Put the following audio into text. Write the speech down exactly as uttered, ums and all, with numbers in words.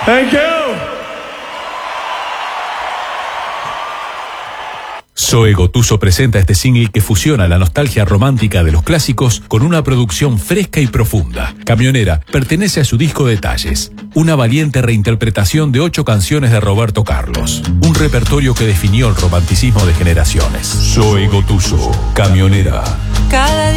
Thank you. Zoe Gotuso presenta este single que fusiona la nostalgia romántica de los clásicos con una producción fresca y profunda. Camionera pertenece a su disco Detalles, una valiente reinterpretación de ocho canciones de Roberto Carlos, un repertorio que definió el romanticismo de generaciones. Zoe Gotuso, Camionera. Cada